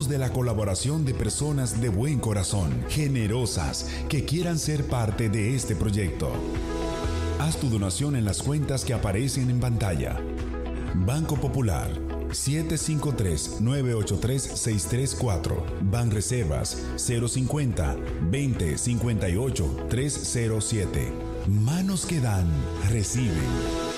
Necesitamos de la colaboración de personas de buen corazón, generosas, que quieran ser parte de este proyecto. Haz tu donación en las cuentas que aparecen en pantalla. Banco Popular 753-983-634. Banreservas 050-2058-307. Manos que dan, reciben.